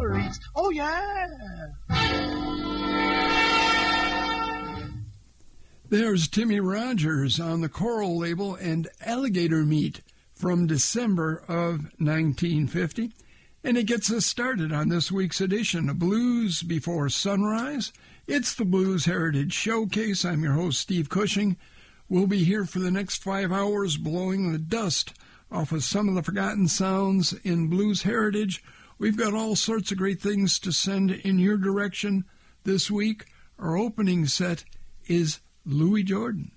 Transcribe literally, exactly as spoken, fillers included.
worries. Oh, yeah. There's Timmy Rogers on the Coral label and Alligator Meat from December of nineteen fifty. And it gets us started on this week's edition of Blues Before Sunrise. It's the Blues Heritage Showcase. I'm your host, Steve Cushing. We'll be here for the next five hours blowing the dust off of some of the forgotten sounds in blues heritage. We've got all sorts of great things to send in your direction this week. Our opening set is Louis Jordan.